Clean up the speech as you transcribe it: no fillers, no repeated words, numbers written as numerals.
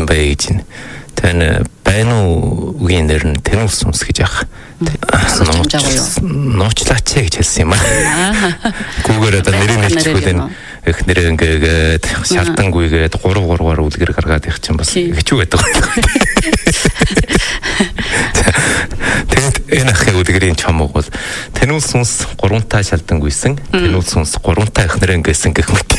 юм бэ гэж байна. Тэн байна уу үгийн нэр нь Тэнүүс сүнс гэж яах. Нуучлаач гэж хэлсэн юм аа. Google одоо нэрийг нэлчихвэл энэ их нэр ингээд шалтангүйгээд 3-3-аар үлгэр гаргаад их чинь бас хэцүү байдаг. Тэгээд энэ ахыг үлгэрийн чамаг бол Тэнүүс сүнс 3 таа шалтангүйсэн. Тэнүүс сүнс 3 таа их нэр ингэсэн гэх мэт.